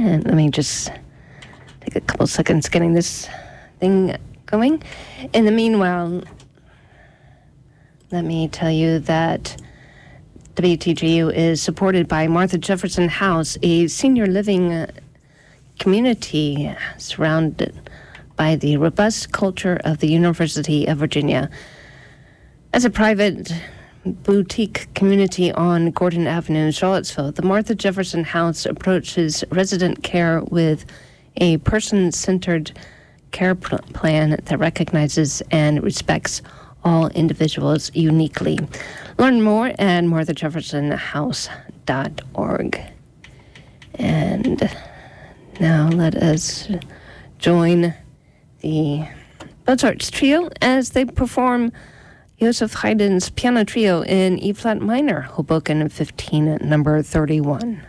And let me just take a couple seconds getting this thing going. In the meanwhile, let me tell you that WTGU is supported by Martha Jefferson House, a senior living community surrounded by the robust culture of the University of Virginia. As a private boutique community on Gordon Avenue, Charlottesville, the Martha Jefferson House approaches resident care with a person-centered care plan that recognizes and respects all individuals uniquely. Learn more at marthajeffersonhouse.org. And now let us join the Mozart's Trio as they perform Joseph Haydn's piano trio in E-flat minor, Hoboken 15, number 31.